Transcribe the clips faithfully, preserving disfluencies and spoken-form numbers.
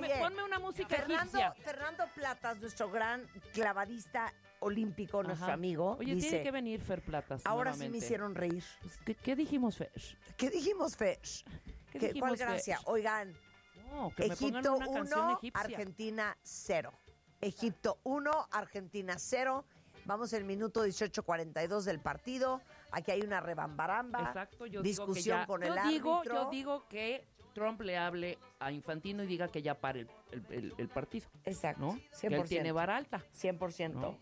Ponme, Oye, ponme una música Fernando, egipcia. Fernando Platas, nuestro gran clavadista olímpico, Ajá. nuestro amigo, Oye, dice, tiene que venir Fer Platas ahora sí nuevamente. me hicieron reír. Pues, ¿qué, ¿Qué dijimos, Fer? ¿Qué dijimos, Fer? ¿Qué ¿Qué- dijimos, ¿Cuál gracia? Fer? Oigan, No, que me Egipto pongan una canción uno, egipcia. Argentina cero. Egipto uno, Argentina cero. Vamos el minuto dieciocho cuarenta y dos del partido. Aquí hay una rebambaramba. Exacto, yo discusión digo que ya, con yo el digo, árbitro. Yo digo que Trump le hable a Infantino y diga que ya pare el, el- el- el partido. Exacto, ¿No? cien por Que él ciento. tiene vara alta. cien por ciento. ¿No?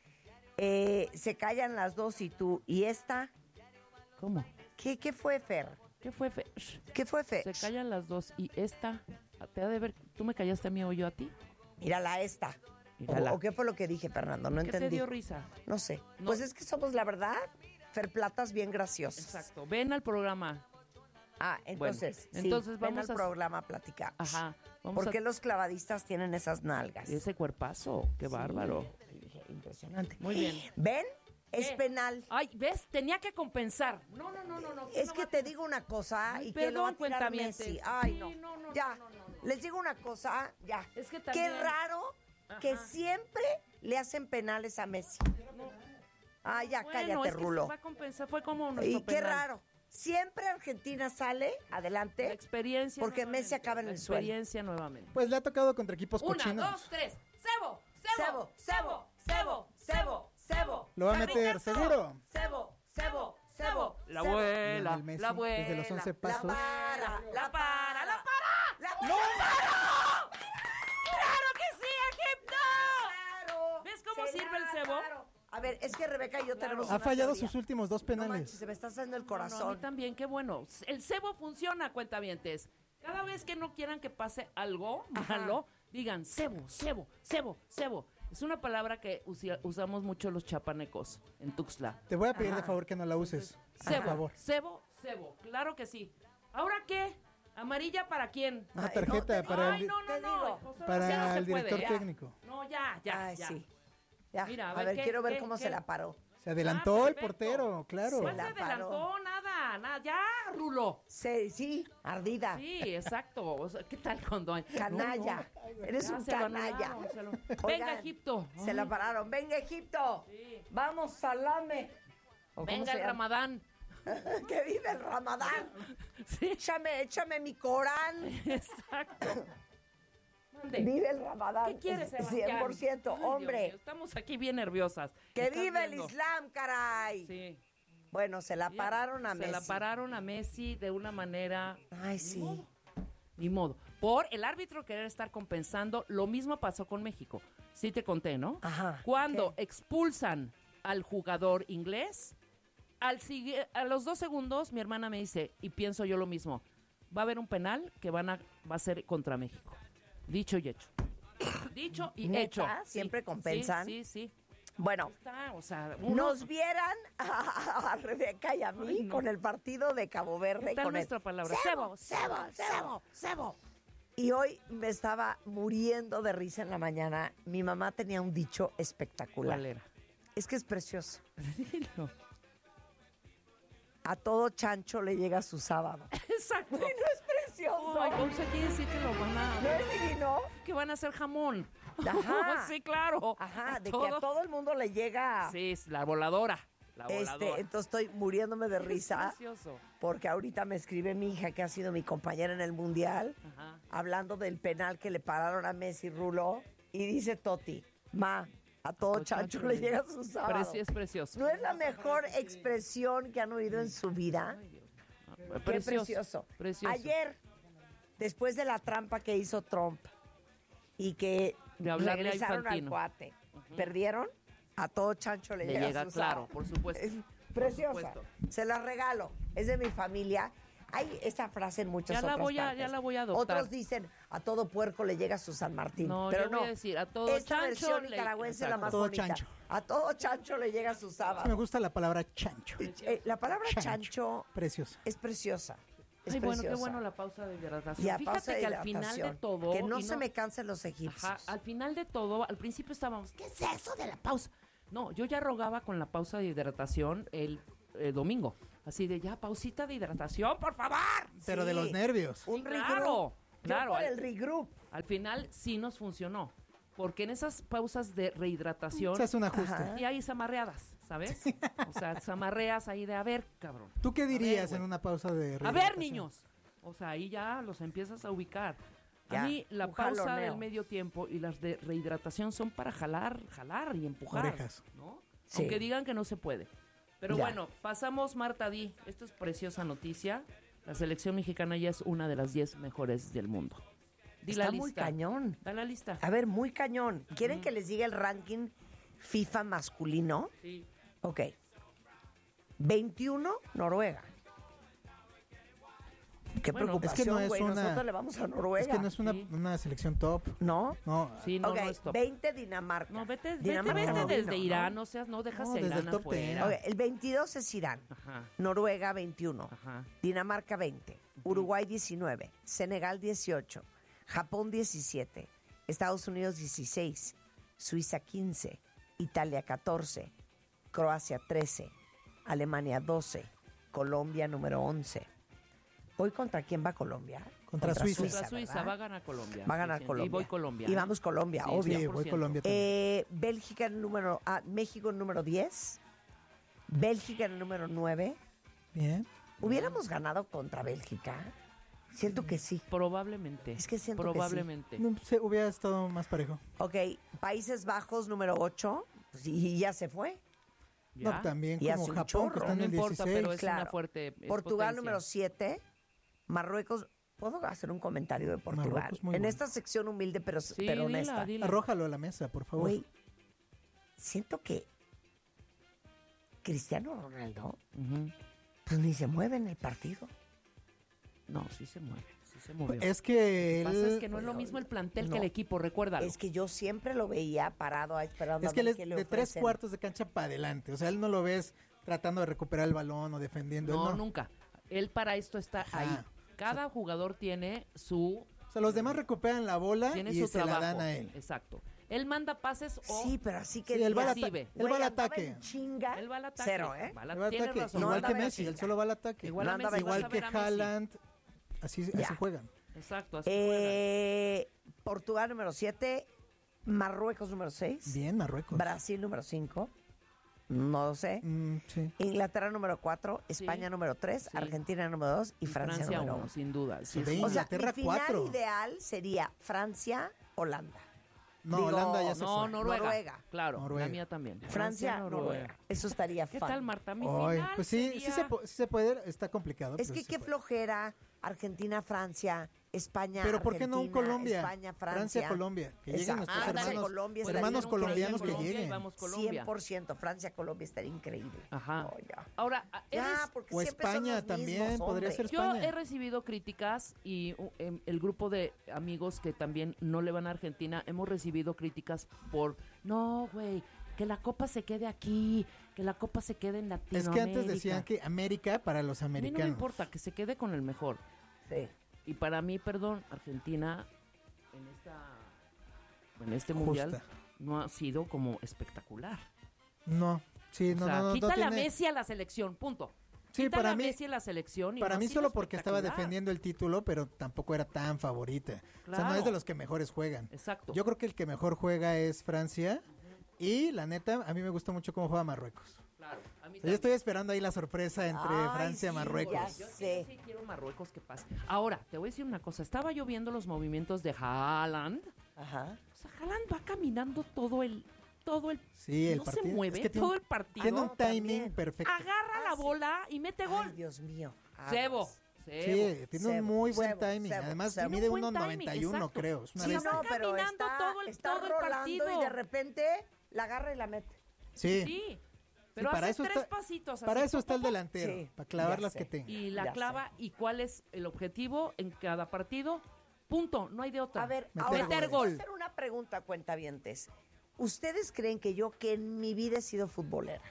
Eh, se callan las dos y tú. ¿Y esta? ¿Cómo? ¿Qué, qué fue, Fer? ¿Qué fue, Fer? ¿Qué fue, Fer? Se callan las dos y esta, te ha de ver, ¿tú me callaste a mí o yo a ti? Mírala esta. Mírala. ¿O, o qué fue lo que dije, Fernando? No ¿Qué entendí. te dio risa? No sé. No. Pues es que somos, la verdad, Fer Platas bien graciosos. Exacto, ven al programa. Ah, entonces, Bueno, sí, entonces ven vamos al a- programa a platicar. Ajá, vamos ¿Por qué a- los clavadistas tienen esas nalgas? Ese cuerpazo, qué bárbaro. Impresionante. Muy bien. ¿Ven? Es ¿Qué? penal. Ay, ¿ves? Tenía que compensar. No, no, no, no, no. Es no que va- te digo una cosa Ay, y que lo va a perdón, tirar cuentavientes. Messi. Ay, Sí, no. no, no, ya. no, no, no. Les digo una cosa, ya. Es que Qué también- raro que Ajá. siempre le hacen penales a Messi. Ah, ya, Bueno, cállate, es que Rulo. se va a compensar, fue como nuestro Y qué penal. raro. Siempre Argentina sale adelante. La experiencia Porque nuevamente, Messi acaba en la el suelo. experiencia nuevamente. Pues le ha tocado contra equipos Una, cochinos. dos, tres. ¡Cebo! ¡Cebo! Cebo, cebo, cebo, cebo, cebo. Lo va a Cebo, meter, cebo, seguro. Cebo, cebo, cebo. La cebo. abuela, Lionel Messi, la abuela. desde los once pasos. La para, La para, la para. La ¡No! ¡Claro! ¡Claro que sí, Egipto! Claro. ¿Ves cómo Será, sirve el cebo? claro. A ver, es que Rebeca y yo tenemos Ha una fallado teoría. sus últimos dos No penales. manches, se me está haciendo el No, no, a corazón. mí también, qué bueno. El cebo funciona, cuentavientes. Cada vez que no quieran que pase algo malo, digan cebo, cebo, cebo, cebo. Es una palabra que usi- usamos mucho los chapanecos en Tuxtla. Te voy a pedir de favor que no la uses. Por Cebo, favor. cebo, cebo. Claro que sí. ¿Ahora qué? ¿Amarilla para quién? Una Ay, tarjeta no, te para Ay, el, no, no, te no. digo. O sea, para así no se el director puede, ya. técnico. No, ya, ya, Ay, ya. sí. Ya, Mira, a a ver, ver, ¿qué- quiero ver qué- cómo qué? se la paró. Se adelantó Ah, el perfecto. portero, claro. ¿Cuál Se se la adelantó? paró. Nada, nada. Ya, Rulo. Sí, sí, ardida. Sí, exacto. O sea, ¿qué tal cuando hay? Canalla. No, no. Eres Ya un se lo canalla. anularon, se lo- Oigan, Venga, Egipto. Se la pararon. Venga, Egipto. Sí. Vamos, salame. ¿O cómo Venga se el llama? Ramadán. Que vive el Ramadán. Sí, Échame, échame mi Corán. exacto. Mande. Vive el Ramadán. ¿Qué quieres, Sebastián? cien por ciento, Ay, Dios hombre. mío, estamos aquí bien nerviosas. Que ¿Estás vive el viendo? Islam, caray. Sí. Bueno, se la Ya, pararon a se Messi. la pararon a Messi de una manera... Ay, Ni sí. modo. Ni modo. Por el árbitro querer estar compensando, lo mismo pasó con México. Sí te conté, ¿no? Ajá. Cuando ¿Qué? expulsan al jugador inglés, al sigue- a los dos segundos mi hermana me dice, y pienso yo lo mismo, va a haber un penal que van a, va a ser contra México. Dicho y hecho. Dicho y ¿Neta? hecho. Sí, ¿Siempre compensan? Sí, sí, sí. Bueno, Está, o sea, uno- nos vieran a, a Rebeca y a mí Ay, no. con el partido de Cabo Verde. ¿Qué tal con el nuestra palabra? Cebo, Cebo, cebo, cebo, cebo. Y hoy me estaba muriendo de risa en la mañana. Mi mamá tenía un dicho espectacular. ¿Cuál era? Es que es precioso. Dilo. A todo chancho le llega su sábado. Exacto. Ay, no es precioso. Ay, o sea, quiere decir que lo van a... ¿No es divino? que van a hacer jamón. Ajá. Sí, claro. Ajá, de que a todo el mundo le llega. Sí, es la voladora. La voladora. Este, entonces estoy muriéndome de risa. Es precioso. Porque ahorita me escribe mi hija, que ha sido mi compañera en el Mundial, Ajá. hablando del penal que le pararon a Messi, Rulo, y dice Toti, ma, a todo todo chancho chancho le le llega su sábado. Preci- es precioso. ¿No es la mejor expresión que han oído en su vida? Qué precioso. Precioso. Ayer, después de la trampa que hizo Trump y que De hablarle a regresaron al Infantino. cuate, ¿perdieron? A todo chancho le, Le llega, llega, su claro, sábado. por supuesto. Es Por preciosa. supuesto. Se la regalo. Es de mi familia. Hay esta frase en muchas Ya la otras voy a- partes. ya la voy a adoptar. Otros dicen, a todo puerco le llega su San Martín. No, pero yo no. voy a decir, a todo Esta chancho versión le- nicaragüense es la Exacto. más A todo bonita. chancho. A todo chancho le llega su Sí, me sábado. gusta la palabra chancho. Eh, la palabra chancho, Preciosa. es preciosa. Es Ay, bueno, qué preciosa. bueno la pausa de hidratación. Y a Fíjate pausa de que al final de hidratación, todo... que no y se me cansen los egipcios. Ajá, al final de todo, al principio estábamos, ¿qué es eso de la pausa? No, yo ya rogaba con la pausa de hidratación el, eh, domingo. Así de, ya, pausita de hidratación, por favor. Pero Sí. de los nervios. Un Claro. rigor, Claro, Yo por al, el regroup. al final sí nos funcionó. Porque en esas pausas de rehidratación Se hace un ajuste. Ajá. y hay zamarreadas, ¿sabes? O sea, zamarreas ahí de, a ver, cabrón. ¿Tú qué ver, dirías güey. en una pausa de A ver, rehidratación? niños. O sea, ahí ya los empiezas a ubicar. Ya, A mí la un pausa jaloneo. del medio tiempo y las de rehidratación son para jalar, jalar y empujar. Orejas. ¿No? Sí. Aunque digan que no se puede. Pero Ya. bueno, pasamos, Marta Di. Esto es preciosa noticia. La selección mexicana ya es una de las diez mejores del mundo. Di Está la muy lista. cañón. Da la lista. A ver, muy cañón. ¿Quieren que les diga el ranking FIFA masculino? Sí. Ok. veintiuno, Noruega. Qué Bueno, preocupación, es que no es güey. una- Nosotros le vamos a Noruega. Es que no es una, Sí. una selección top. ¿No? No, Sí, no, ok, no es top. veinte, Dinamarca. No, vete, vete, Dinamarca vete no desde vino, ¿no? Irán, no seas, no dejas No, a desde Irán el top ten. afuera. Ok, el veintidós es Irán. Ajá, Noruega, veintiuno. ajá. Dinamarca, veinte. Uruguay, diecinueve. Senegal, dieciocho. Japón, diecisiete. Estados Unidos, dieciséis. Suiza, quince. Italia, catorce. Croacia, trece. Alemania, doce. Colombia, número once. ¿Hoy contra quién va Colombia? Contra Suiza. Contra Suiza, ¿verdad? va a ganar Colombia. Va a ganar Sí, sí. Colombia. Y voy Colombia. Y vamos Colombia, Sí, obvio. sí, cien por voy ciento. Colombia también. Eh, Bélgica en el número... Ah, México en el número diez. Bélgica en el número nueve. Bien. ¿Hubiéramos ganado contra Bélgica? Siento que sí. Probablemente. Es que siento que sí. Probablemente. No, se, hubiera estado más parejo. Ok, Países Bajos número ocho. Pues, y ya se fue. ¿Ya? No, también Y como hace un Japón, chorro. que está en No el importa, dieciséis. pero es Claro. una fuerte es Portugal potencia. número siete. Marruecos. ¿Puedo hacer un comentario de Portugal? Marruecos, muy en bueno. esta sección humilde pero, Sí, pero dila, honesta. dila. Arrójalo a la mesa, por favor. Güey, siento que Cristiano Ronaldo Ujú. pues ni se mueve en el partido. No, sí se mueve, sí se movió. Es que Lo que él... pasa es que no es lo mismo el plantel No. que el equipo, recuérdalo. Es que yo siempre lo veía parado ahí esperando Es a que él ver es qué le de tres ofrecen. cuartos de cancha para adelante. O sea, él no lo ves tratando de recuperar el balón o defendiendo. él no, no. nunca. Él para esto está Ajá. ahí. Cada jugador tiene su O sea, los demás recuperan la bola tiene y su se trabajo. la dan a él. Exacto. Él manda pases o Sí, pero así que Sí, él va, al digas, ata- recibe. él va güey, al andaba ataque. en chinga. él va al ataque. Cero, ¿eh? Va al- Él va al tienes ataque. razón. No Igual andaba que en Messi, él chinga. solo va al ataque. Igual No a andaba Messi, en vas Igual a que ver a Messi. Haaland, así, Ya. así juegan. Exacto, así juegan. Eh, Portugal número siete. Marruecos número seis. Bien, Marruecos. Brasil número cinco. No lo sé. Mm, sí. Inglaterra número cuatro. España número tres. Sí. Argentina número dos. Y, Francia, número uno, uno. sin duda. Sí, Sí, es ve una- O sea, Inglaterra, mi final cuatro. ideal sería Francia, Holanda. No, Digo, Holanda ya se no, fue. Noruega. Noruega. Claro, Noruega. la mía también. Francia, Noruega. Eso estaría ¿Qué fan. tal, Marta? Mi Ay, final pues sí, sí sería- se, po- sí se puede, está complicado. Es pero que sí qué se puede. flojera. Argentina, Francia, España, Pero ¿por qué no un Argentina, Colombia? España, Francia. Colombia. Que lleguen Exacto. nuestros Ándale, hermanos, Colombia estaría hermanos bien. colombianos que Colombia y lleguen. vamos Colombia. cien por ciento. Francia, Colombia estaría increíble. Ajá. No, ya. Ahora, ¿eres, Ya, porque O siempre son España los también, mismos, podría hombre. ser yo España. he recibido críticas y uh, em, el grupo de amigos que también no le van a Argentina, hemos recibido críticas por, no, güey, que la copa se quede aquí, que la copa se quede en Es Latinoamérica. que antes decían que América para los A mí no me americanos. importa, que se quede con el mejor. Sí. Y para mí, perdón, Argentina en esta en este Justa. mundial no ha sido como espectacular. No, sí, O no, sea, no, no, no quítale a tiene- Messi a la selección, punto. Sí, Quítale para a mí, Messi a la selección y para no ha mí sido solo porque estaba espectacular. defendiendo el título, pero tampoco era tan favorita. O sea, no Claro. es de los que mejores juegan. Exacto. Yo creo que el que mejor juega es Francia. Y la neta, a mí me gusta mucho cómo juega Marruecos. Claro, a mí O sea, yo también. estoy esperando ahí la sorpresa entre Ay, Francia y sí, Marruecos. ya Yo sé. sí, sí quiero Marruecos que pase. Ahora, te voy a decir una cosa. Estaba yo viendo los movimientos de Haaland. Ajá. O sea, Haaland va caminando todo el... Todo el... Sí, el no partido. se mueve es que tiene, todo el partido. tiene un No, timing también. perfecto. Agarra la Ah, sí. bola y mete gol. Ay, Dios mío. Cebo. Aguas. Cebo. Sí, tiene un Cebo, muy buen cebo, timing. cebo, Además, cebo. mide Tiene un buen uno noventa y uno, timing, exacto. creo. Es una Sí, bestia. no, Va pero caminando está, todo el- está todo el rolando partido. y de repente la agarra y la mete. Sí, Sí. Pero para hace eso tres está- pasitos. así, para eso pop, está el pop, pop, delantero. Sí, para clavar ya las sé. que tenga. y la Ya clava. ¿Y cuál es el objetivo en cada partido? Punto. No hay de otra. A ver, Meter ahora goles. les voy a hacer una pregunta, cuentavientes. ¿Ustedes creen que yo, que en mi vida he sido futbolera,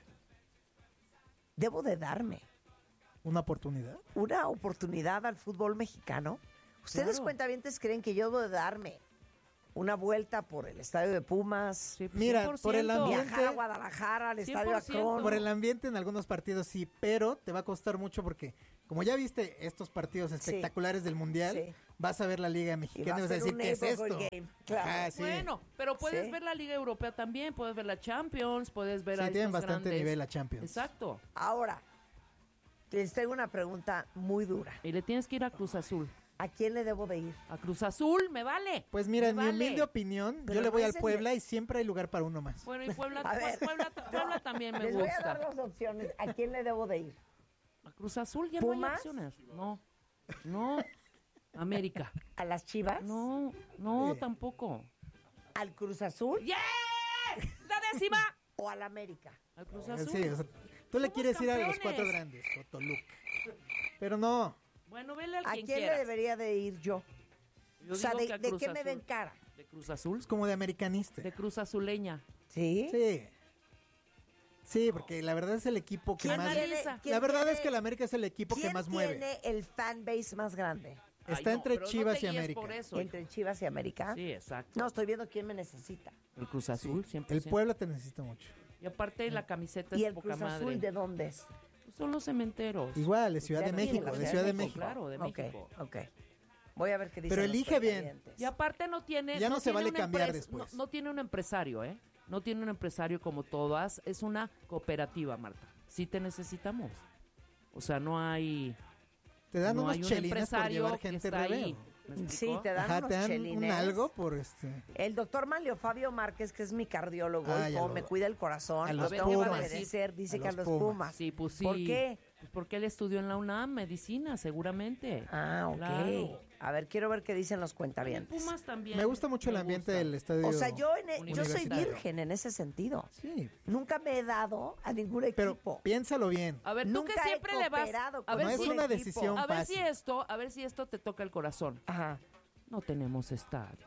debo de darme Una oportunidad. una oportunidad al fútbol mexicano? ¿Ustedes, Claro. cuentavientes, creen que yo debo de darme una vuelta por el estadio de Pumas, Sí, Mira, cien por por el ciento. ambiente- viajar a Guadalajara, al estadio cien por ciento. Akron? Por el ambiente en algunos partidos sí, pero te va a costar mucho porque como ya viste estos partidos espectaculares del Mundial, Sí. vas a ver la Liga Y va Mexicana a y vas a ser decir, un ¿qué es neighborhood esto? game, claro. Ah, sí. Bueno, pero puedes Sí. ver la Liga Europea también, puedes ver la Champions, puedes ver Sí, a tienen estos bastante grandes. nivel la Champions. Exacto. Ahora, les traigo una pregunta muy dura. Y le tienes que ir a Cruz Azul. ¿A quién le debo de ir? A Cruz Azul, me vale. Pues mira, Me en mi vale. humilde opinión, Pero yo le no voy es al el Puebla de- y siempre hay lugar para uno más. Bueno, y Puebla, A ver. pues Puebla, Puebla también me Les voy a dar gusta. las opciones. ¿A quién le debo de ir? A Cruz Azul ya no hay ¿Pumas? opciones. No, no. América. ¿A las Chivas? No, no, Sí. tampoco. ¿Al Cruz Azul? ¡Yeah! ¡La décima! ¿O al América? Al Cruz Eh, Azul. Sí, o sea, tú le Somos quieres ir a los campeones. cuatro grandes, o Toluca. Pero no, Bueno, vele al ¿A quien quién le quieras. debería de ir yo? Yo O sea, digo ¿de, que a de Cruz qué me Azul. ven cara? ¿De Cruz Azul? es como de americanista. De Cruz Azuleña. ¿Sí? Sí. Sí, porque la verdad es el equipo que ¿Quién más... analiza? quién La verdad tiene- es que el América es el equipo que ¿quién más mueve. tiene el fan base más grande? Está Ay, no, entre pero no Chivas te y guíes América. por eso, ¿Entre Chivas y América? Sí, exacto. No, estoy viendo quién me necesita. El Cruz Azul, siempre. El Puebla te necesita mucho. Y aparte la camiseta ¿Y es el poca Cruz madre. Azul de dónde es? Son los cementeros. Igual, de Ciudad Ya de no tiene México, la de Ciudad de México. Claro, de Ok, México. ok. Voy a ver qué dicen Pero los elige bien. cuentavientes. Y aparte no tiene... Ya no se tiene vale un cambiar empres- después. No, no tiene un empresario, ¿eh? No tiene un empresario como todas. Es una cooperativa, Marta. Sí te necesitamos. O sea, no hay... Te dan no unos hay un chelines por empresario llevar que gente está ahí. reveo. ¿Me Sí, explicó? te dan Ajá, unos te dan un chelines. algo por este... El doctor Manlio Fabio Márquez, que es mi cardiólogo, Ah, y ya como lo- me cuida el corazón, a lo los tengo que Pumas. obedecer, dice A que a los los Pumas. Pumas. Sí, pues sí. ¿Por qué? Pues porque él estudió en la UNAM, medicina, seguramente. Ah, ok. Claro. A ver, quiero ver qué dicen los En cuentavientes. Pumas también. Me gusta mucho el me ambiente gusta. del estadio. O sea, yo, en e- yo soy universitario. virgen en ese sentido. Sí, Nunca me he dado a ningún pero equipo. piénsalo bien. A ver, tú Nunca que he siempre le vas... cooperado A con ver No es si... una equipo. decisión A ver si fácil. esto, a ver si esto te toca el corazón. Ajá. No tenemos estadio.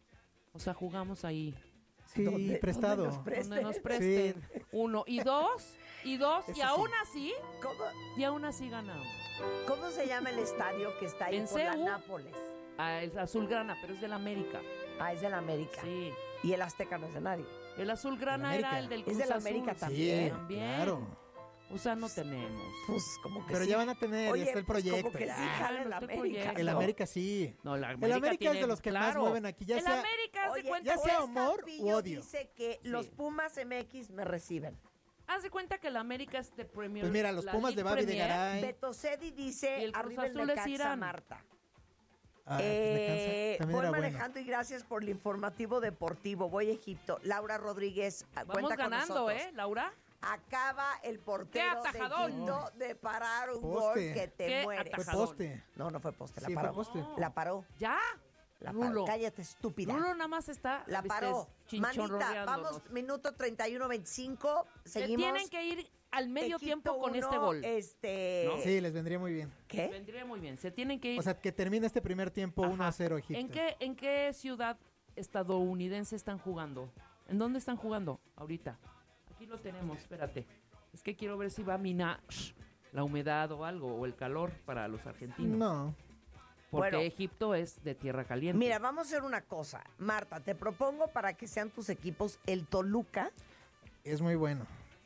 O sea, jugamos ahí Sí, ¿Dónde- prestado. dónde nos pre- donde nos Sí. presten. Uno y dos, y dos, y Eso sí. aún así, ¿Cómo, y aún así ganamos. cómo se llama el estadio que está ahí En por la C U. Nápoles? Ah, el azulgrana, pero es del América. Ah, es del América. Sí. Y el Azteca no es de nadie. El azulgrana Del era América. el del Es Cruz del Azul. América Sí, también. También. claro. O sea, no tenemos. Pues como que Pero sí. ya van a tener, Oye, ya está el pues, proyecto. como que sí, ya. jala el Bueno, este América. proyecto. El ¿no? América sí. No, la El América América es tiene- de los que más claro. mueven aquí, ya el sea- América, haz de Oye, cuenta, ya sea Juez amor u Campillo odio. dice que Sí. los Pumas M X me reciben. haz de cuenta que el América es de Premier. Pues mira, los la Pumas de League Babi de Premier, Garay. Beto Cedi dice Y el Cruz arriba el Azul es Necaxa, Irán. Marta. Ah, pues Eh, Necaxa también voy era bueno. manejando y gracias por el informativo deportivo. Voy a Egipto. Laura Rodríguez, ah, Vamos cuenta con ganando, nosotros. ¿eh, Laura? Acaba el portero de atajadón! Egipto de parar un Poste. gol que te Qué mueres. Fue atajadón. poste. No, no fue poste, la Sí, fue paró. poste. La paró. ¿Ya? La paró. Rulo. Cállate, estúpida. Rulo nada más está... La paró. viste, Manita, chinchorreándonos. vamos, minuto treinta y uno veinticinco. Se Seguimos. tienen que ir al medio Egipto tiempo con uno, este gol. Este. ¿No? Sí, les vendría muy bien. ¿Qué? Vendría muy bien. Se tienen que ir... O sea, que termine este primer tiempo Ajá. uno a cero Egipto. ¿En qué, ¿En qué ciudad estadounidense están jugando? ¿En dónde están jugando ahorita? Aquí lo tenemos, espérate. Es que quiero ver si va a minar la humedad o algo, o el calor para los argentinos. No. Porque Bueno. Egipto es de tierra caliente. Mira, vamos a hacer una cosa. Marta, te propongo para que sean tus equipos el Toluca Es muy bueno.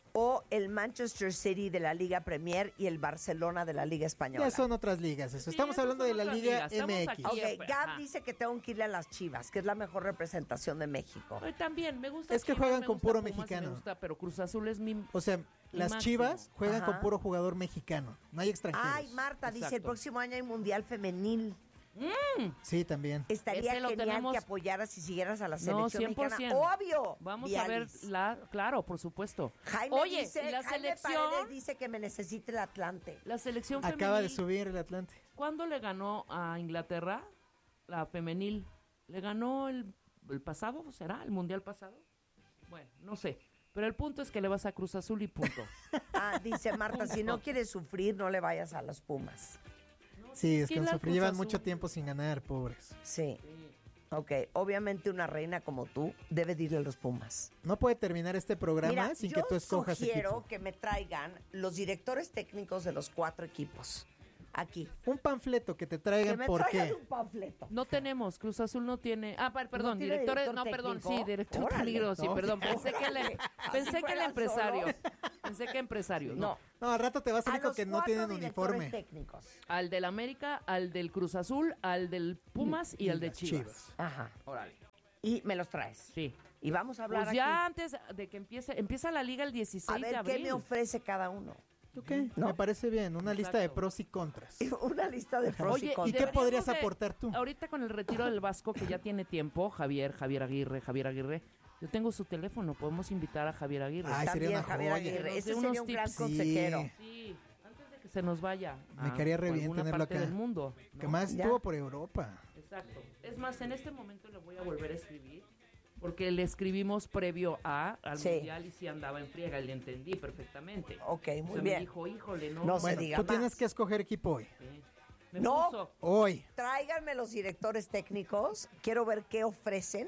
o el Manchester City de la Liga Premier y el Barcelona de la Liga Española. Ya son otras ligas. Eso. Sí, Estamos esas hablando son de la otras Liga ligas. Estamos M X. aquí. Ok, Pues, Gab ajá. dice que tengo que irle a las Chivas, que es la mejor representación de México. Hoy también me gusta. Es que Chivas, juegan me con gusta puro Pumas y mexicano. Me gusta, pero Cruz Azul es mi. O sea, las máximo. Chivas juegan Ajá. con puro jugador mexicano. No hay extranjeros. Ay, Marta dice, el Exacto. próximo año hay Mundial Femenil. Sí, también. Estaría Ese lo genial tenemos- que apoyaras y siguieras a la No, selección cien por mexicana. ciento. ¡Obvio! Vamos Bialis. a ver la. Claro, por supuesto. Jaime Oye, dice, y la Jaime selección. Paredes dice que me necesita el Atlante. La selección Acaba de femenil, subir el Atlante. ¿Cuándo le ganó a Inglaterra? La femenil. ¿Le ganó el, el pasado? ¿Será? ¿El mundial pasado? Bueno, no sé. Pero el punto es que le vas a Cruz Azul y punto. Ah, dice Marta, si no quieres sufrir, no le vayas a las Pumas. Sí, es que ¿Quién la sufrí. Cruz Llevan Azul? mucho tiempo sin ganar, pobres. Sí. Ok, obviamente una reina como tú debe de ir a los Pumas. No puede terminar este programa Mira, sin yo que tú escojas sugiero equipo. que me traigan los directores técnicos de los cuatro equipos. Aquí. Un panfleto que te Que traigan me por traigan qué. un panfleto. No tenemos, Cruz Azul no tiene. Ah, per- perdón, tiene directores, director no, perdón, técnico? sí, director Órale, técnico, sí, ¿no? perdón. Pensé que el, Órale, así pensé que el fuera empresario. solo. Pensé que empresarios. No. No. No, al rato te vas a A salir con los que no cuatro tienen directores uniforme. técnicos. Al del América, al del Cruz Azul, al del Pumas y, Y al de las Chivas. Chivas. Ajá. Órale. Y me los traes. Sí. Y vamos a hablar Pues ya aquí. antes de que empiece, empieza la liga el A dieciséis de ver, abril. ¿qué me ofrece cada uno? Ok, ¿No? me parece bien. Una lista de Exacto. pros y contras. Una lista de pros Oye, y ¿y contras. qué deberíamos podrías de- aportar tú? Ahorita con el retiro del Vasco, que ya tiene tiempo, Javier, Javier Aguirre, Javier Aguirre, yo tengo su teléfono, podemos invitar a Javier Aguirre. Ay, sería También una Javier joya. Aguirre. Que nos Ese dé sería unos un gran tips. consejero. Sí. Sí, antes de que se nos vaya. Me a- caería re a bien alguna tenerlo parte acá. del mundo. ¿no? Que más Ya. estuvo por Europa. Exacto. Es más, en este momento le voy a volver a escribir, porque le escribimos previo a al Sí. mundial y sí andaba en friega, y le entendí perfectamente. Ok, O muy sea, bien. me dijo, híjole, no. No se Bueno, diga tú más. tienes que escoger equipo hoy. Sí. Me No. puso. Hoy. Tráiganme los directores técnicos. Quiero ver qué ofrecen.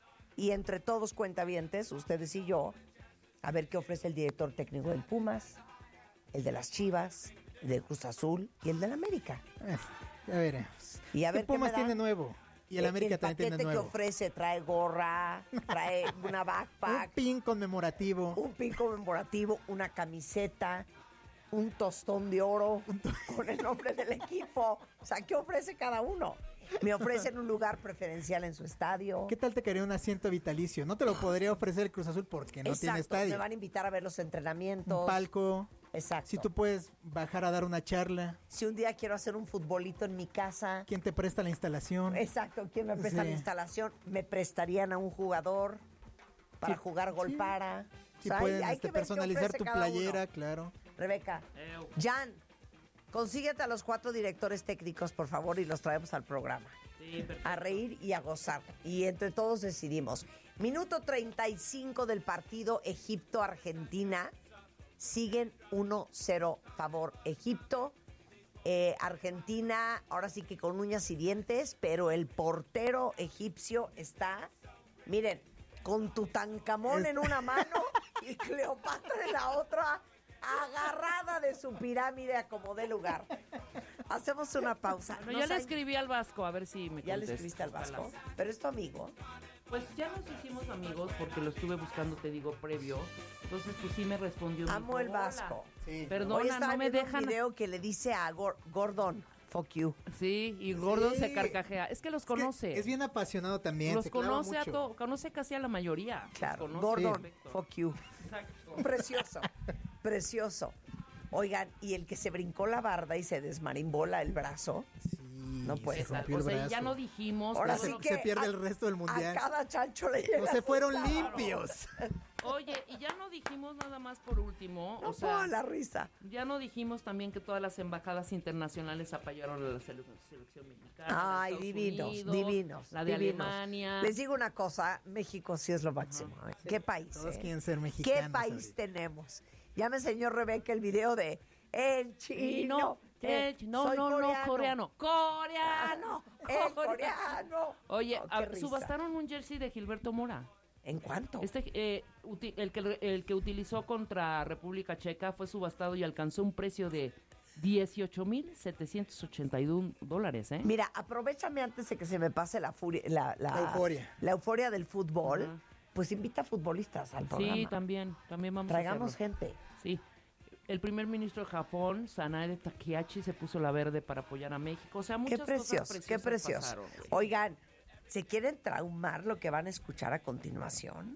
Y entre todos cuentavientes, ustedes y yo, a ver qué ofrece el director técnico del Pumas, el de las Chivas, el del Cruz Azul y el del América. Eh, ya veremos. Y a ver ¿Qué qué me Pumas dan. tiene nuevo? Y el América también paquete tiene que nuevo. ofrece trae gorra, trae una Un backpack, pin conmemorativo. un pin conmemorativo, una camiseta, un tostón de oro con el nombre del equipo. O sea, ¿qué ofrece cada uno? Me ofrecen un lugar preferencial en su estadio. ¿Qué tal te quedaría un asiento vitalicio? No te lo podría ofrecer el Cruz Azul porque no tiene Exacto, estadio. me van a invitar a ver los entrenamientos. Un palco. Exacto. Si tú puedes bajar a dar una charla. Si un día quiero hacer un futbolito en mi casa. ¿Quién te presta la instalación? Exacto, ¿quién me presta Sí. la instalación? Me prestarían a un jugador para Sí, jugar gol sí. para. Si O sea, hay- pueden hay este, que ver qué personalizar ofrece tu cada uno. playera, claro. Rebeca, Ew. Jan, consíguete a los cuatro directores técnicos, por favor, y los traemos al programa. Sí, perfecto. A reír y a gozar. Y entre todos decidimos. Minuto treinta y cinco del partido Egipto-Argentina. Siguen uno cero favor Egipto. Eh, Argentina, ahora sí que con uñas y dientes, pero el portero egipcio está, miren, con Tutankamón en una mano y Cleopatra en la otra, agarrada de su pirámide a como dé lugar. Hacemos una pausa. Bueno, Nos ya le han- escribí al Vasco, a ver si me ¿Ya le contesta. escribiste al Vasco? Ojalá. Pero es tu amigo. Pues ya nos hicimos amigos porque lo estuve buscando, te digo, previo. Entonces, pues sí me respondió. me Amo dijo, el "Hola". Vasco. Sí. Hoy Perdona, estaba no me viendo dejan. un video que le dice a Gor- Gordon, fuck you. Sí, y Gordon Sí. se carcajea. Es que los Es que conoce. Es bien apasionado también. Los se clava conoce a mucho. todo, conoce casi a la mayoría. Los Claro, conoce Gordon, perfecto. fuck you. Exacto. Precioso, precioso. Oigan, y el que se brincó la barda y se desmarimbola el brazo. Sí, No puede se ser. rompió O el sea, brazo. ya no dijimos. Ahora todo sí lo- que se pierde a- el resto del mundial. A cada chancho le llega No se su fueron sábado. limpios. Oye, y ya no dijimos nada más por último. No o sea, puedo la risa. ya no dijimos también que todas las embajadas internacionales apoyaron a la sele- selección mexicana. Ay, de Estados divinos, Unidos, divinos. La de divinos. Alemania. Les digo una cosa, México sí es lo máximo. ¿eh? ¿Qué país? Todos eh? quieren ser mexicanos. ¿Qué país ahorita. tenemos? Ya me enseñó Rebeca el video de El Y chino. no, eh, eh, no, soy no, no, coreano. ¡Coreano! El coreano. coreano. Oye, Oh, qué a- risa. subastaron un jersey de Gilberto Mora. ¿En cuánto? Este, eh, uti- el, que, el que utilizó contra República Checa fue subastado y alcanzó un precio de dieciocho mil setecientos ochenta y uno dólares, ¿eh? Mira, aprovechame antes de que se me pase la furia, la, la, La euforia. la euforia del fútbol. Ajá. Pues invita a futbolistas al programa. Sí, también, también vamos Traigamos a hacerlo. gente. Sí. El primer ministro de Japón, Sanae Takehashi, se puso la verde para apoyar a México. O sea, Qué muchas precioso, cosas qué preciosas precioso. pasaron, güey. Oigan, ¿se quieren traumar lo que van a escuchar a continuación?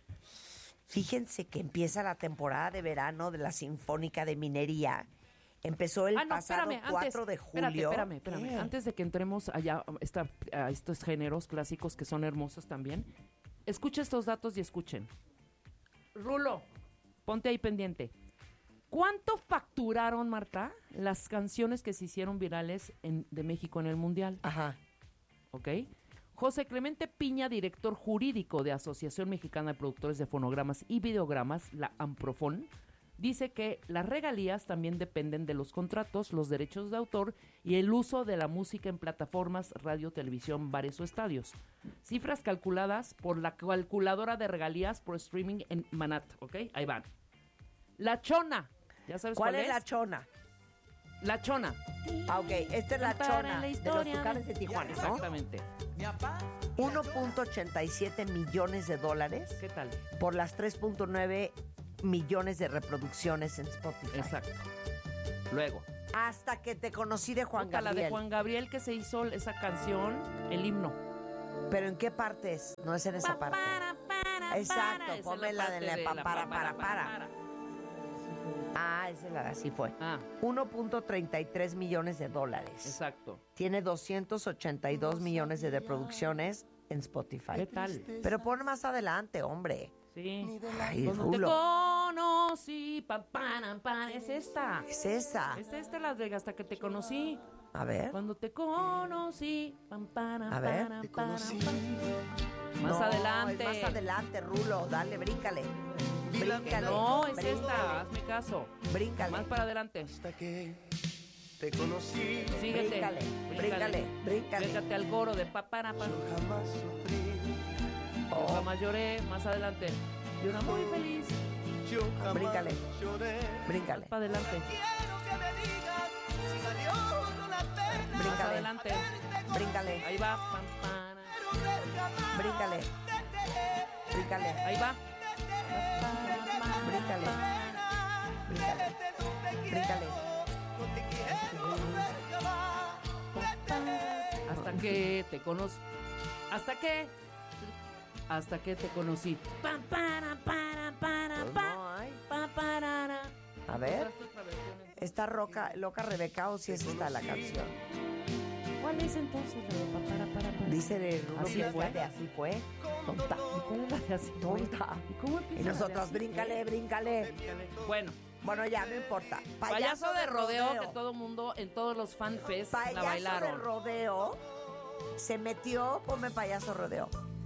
Fíjense que empieza la temporada de verano de la Sinfónica de Minería. Empezó el Ah, no, pasado espérame, cuatro antes, de julio. Espérame, espérame, espérame. ¿Qué? Antes de que entremos allá esta- a estos géneros clásicos que son hermosos también, escucha estos datos y escuchen. Rulo, ponte ahí pendiente. ¿Cuánto facturaron, Marta, las canciones que se hicieron virales en- de México en el Mundial? Ajá. ¿Ok? José Clemente Piña, director jurídico de Asociación Mexicana de Productores de Fonogramas y Videogramas, la AMPROFON, dice que las regalías también dependen de los contratos, los derechos de autor y el uso de la música en plataformas, radio, televisión, bares o estadios. Cifras calculadas por la calculadora de regalías por streaming en Manat, ¿ok? Ahí van. La Chona. ¿Ya sabes ¿Cuál, cuál, es la chona? La Chona. Ah, ok. Esta es la Cantar en chona la de los historia Tucanes de- de Tijuana, ¿no? Exactamente. uno punto ochenta y siete millones de dólares ¿Qué tal? por las tres punto nueve millones de reproducciones en Spotify. Exacto. Luego. Hasta que te conocí de Juan Puta, Gabriel. La de Juan Gabriel que se hizo esa canción, el himno. ¿Pero en qué parte es? No es en esa parte. Para, para, Exacto, para. Esa ponme es la de parte la pa- la para, pa- para, para. Ah, esa es la de así fue. Ah, uno punto treinta y tres millones de dólares. exacto. Tiene doscientos ochenta y dos millones de reproducciones en Spotify. ¿Qué tal? Pero pon más adelante, hombre. Sí. Ay, Cuando te Rulo. conocí, pa, pa, pa, es esta. Es esa. Es esta la de hasta que te conocí. A ver. Cuando te conocí, pam, para, A ver. para, Te para, conocí. pam. Más No, adelante. es más adelante, Rulo. Dale, bríncale. Bríncale. No, es bríncale, esta, hazme caso. Bríncale. Más para adelante. Hasta que te conocí, Síguete. Bríncale, bríncale, bríncale. Bríncate al coro de pa, para, pa. yo jamás sufrí, Yo Oh, jamás lloré, más adelante. Yo era muy feliz. yo jamás Bríncale. lloré. bríncale. Para adelante. Quiero que me digas si valió o no la pena. Más Bríncale. adelante. Bríncale. Ahí va. Pam, para. Pero ver jamás Bríncale. te dejé. Bríncale. Ahí va. Bríncale. Bríncale. Desde donde quiero, Bríncale. no te quiero ver jamás. Te dejé. Hasta que te conocí. ¿Hasta qué? Hasta que te conocí. Pam, para, para, para, Pues pa, no hay. pa, parara. A ver. Otras otras versiones. ¿Está roca, loca Rebeca o si es esta la canción? ¿Cuál es entonces la de pa, para, para, para? Dice de Rulo Así que es fue. la de así fue. Tonta. ¿Y cuál es la de así? fue? Tonta. ¿Y cómo empieza Y la de nosotros, así? bríncale, bríncale. Bueno, Bueno, ya, no importa. payaso de rodeo que todo mundo en todos los fanfests la Payaso de bailaron. rodeo se metió, ponme payaso rodeo.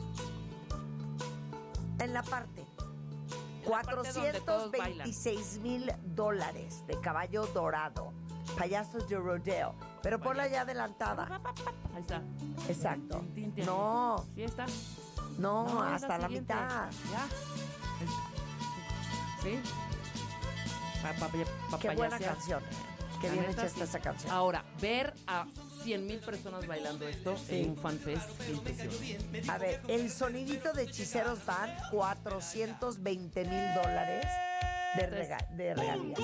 En la parte. la parte donde todos cuatrocientos veintiséis mil dólares de caballo dorado. Payasos de rodeo. Pero ponla ya adelantada. Ahí está. Exacto. Tin, tin, tin. No, ¿Sí está? no, No, es hasta la siguiente. mitad. Ya. ¿Sí? Pa, pa, pa, Qué buena payasear. canción. Qué La bien neta, hecha está sí. esa canción. Ahora, ver a cien mil personas bailando esto Sí. en un fanfest, qué impresión. A ver, el sonidito de Hechiceros Band, cuatrocientos veinte mil dólares de, rega- de regalías.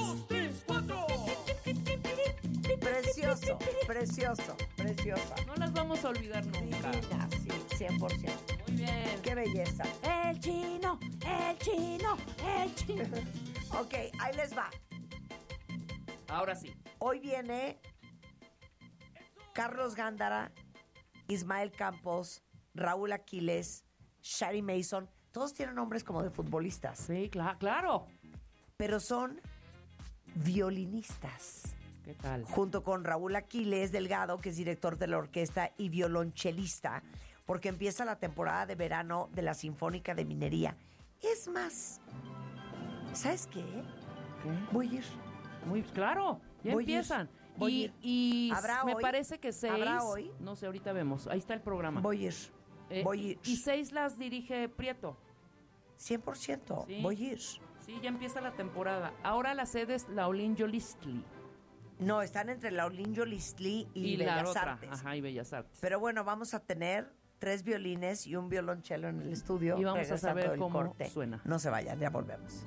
Precioso, precioso, preciosa. No las vamos a olvidar nunca. Divina, sí, cien por ciento. Muy bien. Qué belleza. El chino, el chino, el chino. Ok, ahí les va. Ahora sí. Hoy viene Carlos Gándara, Ismael Campos, Raúl Aquiles, Shari Mason. Todos tienen nombres como de futbolistas, Sí, cla- claro. pero son violinistas. ¿Qué tal? Junto con Raúl Aquiles Delgado, que es director de la orquesta y violonchelista, porque empieza la temporada de verano de la Sinfónica de Minería. Es más, ¿sabes qué? ¿Qué? Voy a ir. Muy claro. Ya Voy a ir, empiezan. voy a Y, ir. y ¿Habrá me hoy? parece que seis. ¿Habrá hoy? No sé, ahorita vemos. Ahí está el programa. Voy a ir. Eh, voy a ir. Y seis las dirige Prieto. cien por ciento. Sí. Voy a ir. Sí, ya empieza la temporada. Ahora la sede es Laolin Yolistli. No, están entre Laolin Yolistli y, Y, la Bellas otra. Artes. Ajá, y Bellas Artes. Pero bueno, vamos a tener tres violines y un violonchelo en el estudio. Y vamos a regresando saber del cómo corte. suena. No se vayan, ya volvemos.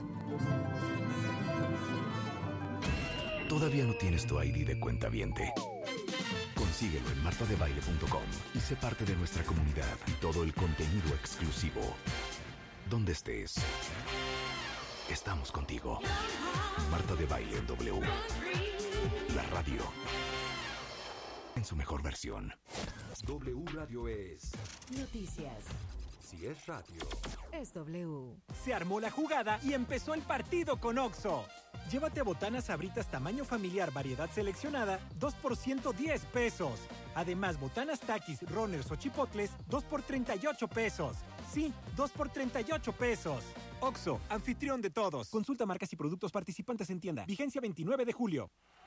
¿Todavía no tienes tu I D de cuentaviente? Consíguelo en marta de baile punto com y sé parte de nuestra comunidad y todo el contenido exclusivo. Donde estés, estamos contigo. Marta de Baile en W. La radio. En su mejor versión. W Radio es... Noticias. Si es radio. Es W. Se armó la jugada y empezó el partido con Oxxo. Llévate botanas Sabritas tamaño familiar variedad seleccionada, dos por ciento diez pesos. Además, botanas Takis, Runners o Chipotles, dos por treinta y ocho pesos. Sí, dos por treinta y ocho pesos. Oxxo, anfitrión de todos. Consulta marcas y productos participantes en tienda. Vigencia veintinueve de julio.